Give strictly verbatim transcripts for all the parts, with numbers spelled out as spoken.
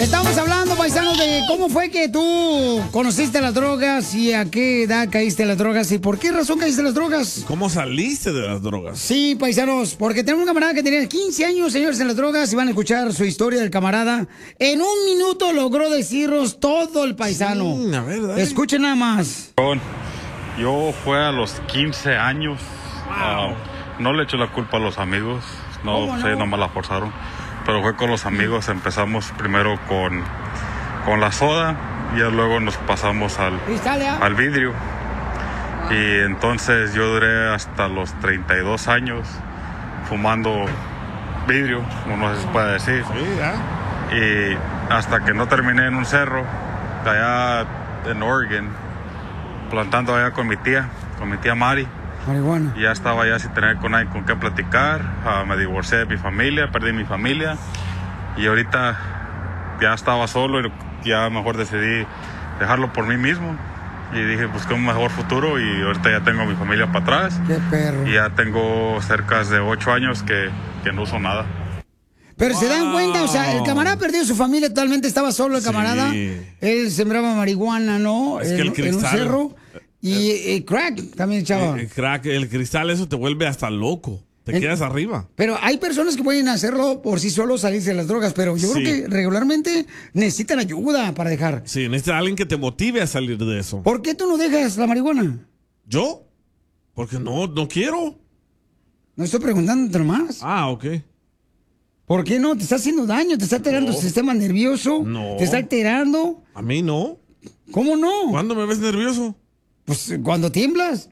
Estamos hablando, paisanos, de cómo fue que tú conociste las drogas y a qué edad caíste en las drogas y por qué razón caíste en las drogas. ¿Cómo saliste de las drogas? Sí, paisanos, porque tenemos un camarada que tenía quince años, señores, en las drogas y van a escuchar su historia del camarada. En un minuto logró decirnos todo el paisano. Sí, a ver, dale. Escuchen nada más. Yo fue a los quince años. Wow. Uh, no le echo la culpa a los amigos. No ¿Cómo sé, no? no me la forzaron. Pero fue con los amigos. Empezamos primero con, con la soda y ya luego nos pasamos al, Cristalia. al vidrio. Y entonces yo duré hasta los treinta y dos años fumando vidrio, como no se puede decir. Sí, ¿eh? Y hasta que no terminé en un cerro, allá en Oregon, plantando allá con mi tía, con mi tía Mari. Marihuana. Y ya estaba ya sin tener con nadie con qué platicar. Uh, me divorcié de mi familia, perdí mi familia. Y ahorita ya estaba solo y ya mejor decidí dejarlo por mí mismo. Y dije, busqué un mejor futuro y ahorita ya tengo mi familia para atrás. Qué perro. Y ya tengo cerca de ocho años que, que no uso nada. Pero Wow. se dan cuenta, o sea, el camarada perdió su familia totalmente, estaba solo el camarada. Sí. Él sembraba marihuana, ¿no? Es que en, el en un cristal- cerro. Y eh, crack también, chava. El, el crack, el cristal, eso te vuelve hasta loco. Te El- quedas arriba. Pero hay personas que pueden hacerlo por sí solos, salirse de las drogas, pero yo Sí. creo que regularmente necesitan ayuda para dejar. Sí, necesitas alguien que te motive a salir de eso. ¿Por qué tú no dejas la marihuana? ¿Yo? Porque no, no quiero. No estoy preguntándote nomás. Ah, ok. ¿Por qué no? Te está haciendo daño, te está alterando No. tu sistema nervioso. No. Te está alterando. A mí no. ¿Cómo no? ¿Cuándo me ves nervioso? Pues cuando tiemblas.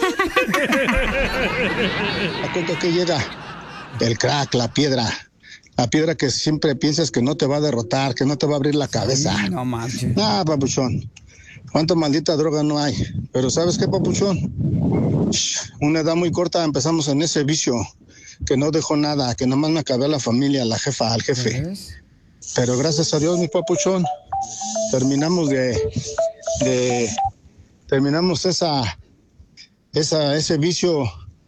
¿A cuánto que llega? El crack, la piedra. La piedra que siempre piensas que no te va a derrotar, que no te va a abrir la cabeza. Ay, no manches. Ah, papuchón. ¿Cuánta maldita droga no hay? Pero ¿sabes qué, papuchón? Una edad muy corta empezamos en ese vicio que no dejó nada, que nomás me acabé a la familia, a la jefa, al jefe. ¿Ves? Pero gracias a Dios, mi papuchón, terminamos de... de terminamos esa, esa, ese vicio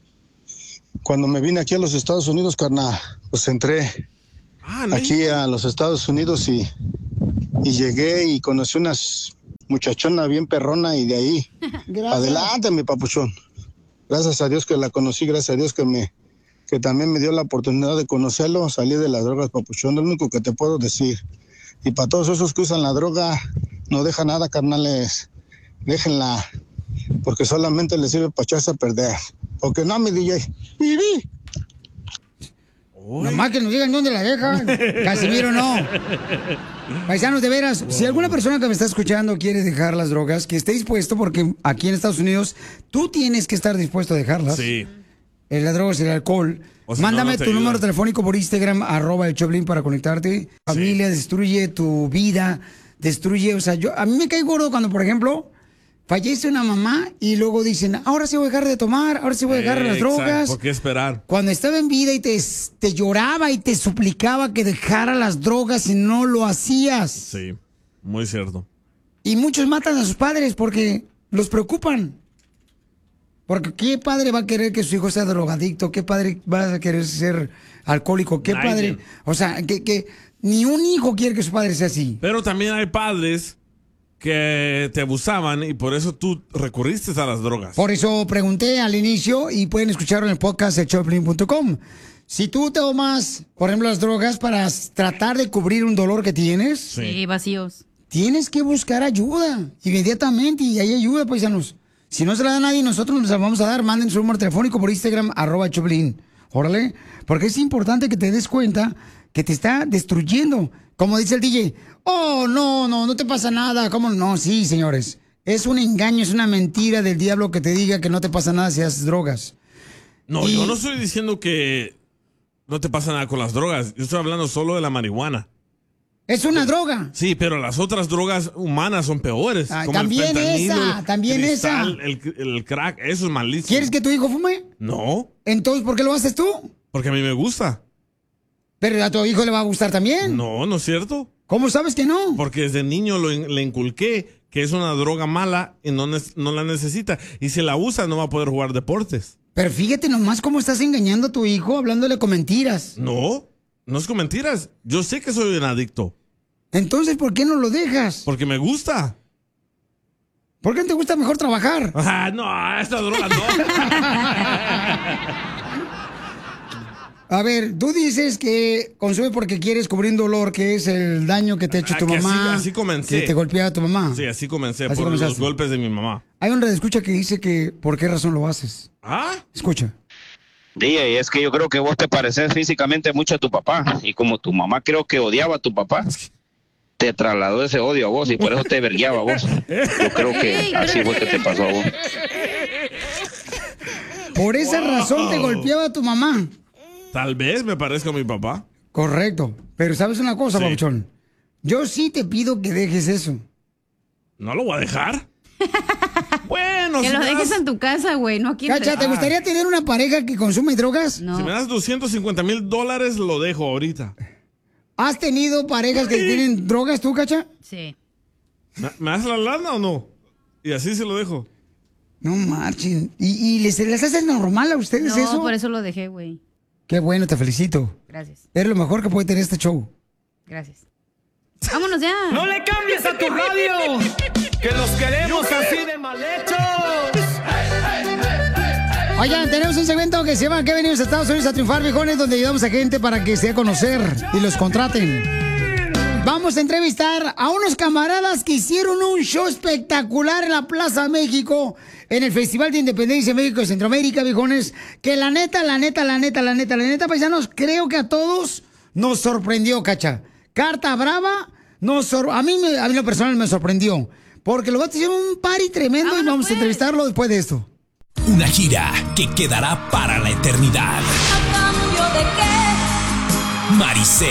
cuando me vine aquí a los Estados Unidos, carnal. Pues entré Ah, no. aquí a los Estados Unidos y, y llegué y conocí unas muchachona bien perrona y de ahí, Gracias. adelante, mi papuchón. Gracias a Dios que la conocí, gracias a Dios que me que también me dio la oportunidad de conocerlo, salí de las drogas, papuchón, lo único que te puedo decir. Y para todos esos que usan la droga, no deja nada, carnales. Déjenla, porque solamente les sirve para echarse a perder. Porque no, mi D J. ¡Viví! Nomás que nos digan dónde la dejan. Casimiro, no. Paisanos, de veras, si alguna persona que me está escuchando quiere dejar las drogas, que esté dispuesto, porque aquí en Estados Unidos tú tienes que estar dispuesto a dejarlas. Sí. Eh, Las drogas y el alcohol. O si Mándame no, no te tu ayudan. número telefónico por Instagram, arroba el Choplin para conectarte. Familia, destruye tu vida, destruye, o sea, yo, a mí me cae gordo cuando, por ejemplo, fallece una mamá y luego dicen, ahora sí voy a dejar de tomar, ahora sí voy a dejar las Exacto, drogas. ¿por qué esperar? Cuando estaba en vida y te, te lloraba y te suplicaba que dejara las drogas y no lo hacías. Sí, muy cierto. Y muchos matan a sus padres porque los preocupan. Porque ¿qué padre va a querer que su hijo sea drogadicto? ¿Qué padre va a querer ser alcohólico? ¿Qué Nadie. padre? O sea, que, que ni un hijo quiere que su padre sea así. Pero también hay padres que te abusaban y por eso tú recurriste a las drogas. Por eso pregunté al inicio y pueden escucharlo en el podcast de choplin punto com. Si tú tomas, por ejemplo, las drogas para tratar de cubrir un dolor que tienes, Sí, vacíos. tienes que buscar ayuda inmediatamente y hay ayuda, paisanos. Si no se la da a nadie, nosotros nos la vamos a dar. Manden su número telefónico por Instagram, arroba Choplin. Órale, porque es importante que te des cuenta que te está destruyendo. Como dice el D J, oh, no, no, no te pasa nada. ¿Cómo? No, sí, señores. Es un engaño, es una mentira del diablo que te diga que no te pasa nada si haces drogas. No, Y- yo no estoy diciendo que no te pasa nada con las drogas. Yo estoy hablando solo de la marihuana. Es una droga. Sí, pero las otras drogas humanas son peores. Ah, como el también fentanilo, esa, también cristal, esa. El, el crack, eso es malísimo. ¿Quieres que tu hijo fume? No, Entonces, ¿por qué lo haces tú? porque a mí me gusta. Pero a tu hijo le va a gustar también. No, no es cierto. ¿Cómo sabes que no? Porque desde niño lo in- le inculqué que es una droga mala y no, nes- no la necesita. Y si la usa, no va a poder jugar deportes. Pero fíjate nomás cómo estás engañando a tu hijo hablándole con mentiras. No, no es con mentiras. Yo sé que soy un adicto. Entonces, ¿por qué no lo dejas? Porque me gusta. ¿Por qué no te gusta mejor trabajar? Ah, no, esta droga no. A ver, tú dices que consume porque quieres cubrir un dolor que es el daño que te ha hecho Ah, tu que mamá. Así, así comencé. Que te golpeaba tu mamá. Sí, así comencé, Así por comenzaste. los golpes de mi mamá. Hay un redescucha que dice que ¿por qué razón lo haces? ¿Ah? Escucha. D J, es que yo creo que vos te pareces físicamente mucho a tu papá. Y como tu mamá creo que odiaba a tu papá, te trasladó ese odio a vos y por eso te vergueaba a vos. Yo creo que así fue que te pasó a vos. Por esa Wow. razón te golpeaba a tu mamá. Tal vez me parezca a mi papá. Correcto. Pero ¿sabes una cosa, Sí. Pabuchón? Yo sí te pido que dejes eso. ¿No lo voy a dejar? Bueno, Que si lo me dejes das- en tu casa, güey, no aquí. Cacha, ¿te Ah. gustaría tener una pareja que consume drogas? No. Si me das doscientos cincuenta mil dólares, lo dejo ahorita. ¿Has tenido parejas que tienen drogas tú, Cacha? Sí. ¿Me, me das la lana o no? Y así se lo dejo. No marchen. ¿Y, y les, les hace normal a ustedes No, eso? por eso lo dejé, güey. Qué bueno, te felicito. Gracias, Es lo mejor que puede tener este show. gracias. Vámonos ya. ¡No le cambies a tu radio! ¡Que los queremos así de mal hechos! Oigan, tenemos un segmento que se llama ¿Qué venimos a Estados Unidos a triunfar, viejones? Donde ayudamos a gente para que se dé a conocer y los contraten. Vamos a entrevistar a unos camaradas que hicieron un show espectacular en la Plaza México, en el Festival de Independencia de México y Centroamérica, viejones. Que la neta, la neta, la neta, la neta, la neta, paisanos, creo que a todos nos sorprendió, Cacha. Carta Brava, nos sor- a mí me, a mí lo personal me sorprendió. Porque los vatos hicieron un party tremendo y vamos a entrevistarlo después de esto. Una gira que quedará para la eternidad. Maricel